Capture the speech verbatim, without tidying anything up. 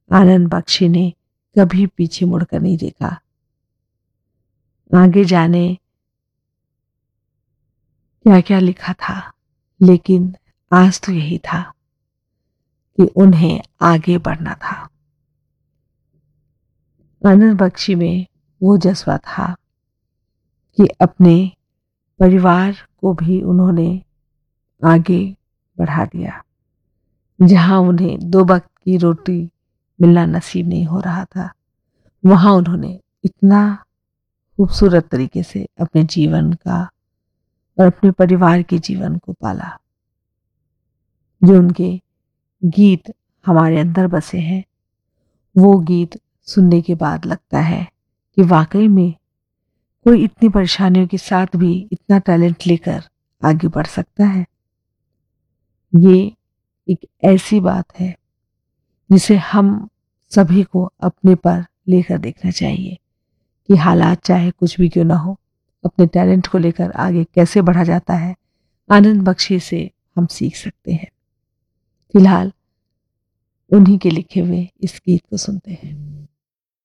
आनंद बख्शी ने कभी पीछे मुड़कर नहीं देखा। आगे जाने क्या क्या लिखा था, लेकिन आज तो यही था कि उन्हें आगे बढ़ना था। आनंद बख्शी में वो जज्बा था कि अपने परिवार को भी उन्होंने आगे बढ़ा दिया। जहां उन्हें दो वक्त की रोटी मिलना नसीब नहीं हो रहा था, वहां उन्होंने इतना खूबसूरत तरीके से अपने जीवन का और अपने परिवार के जीवन को पाला। जो उनके गीत हमारे अंदर बसे हैं, वो गीत सुनने के बाद लगता है कि वाकई में कोई इतनी परेशानियों के साथ भी इतना टैलेंट लेकर आगे बढ़ सकता है। ये एक ऐसी बात है जिसे हम सभी को अपने पर लेकर देखना चाहिए कि हालात चाहे कुछ भी क्यों ना हो, अपने टैलेंट को लेकर आगे कैसे बढ़ा जाता है। आनंद बख्शी से हम सीख सकते हैं। फिलहाल उन्हीं के लिखे हुए इस गीत को सुनते हैं।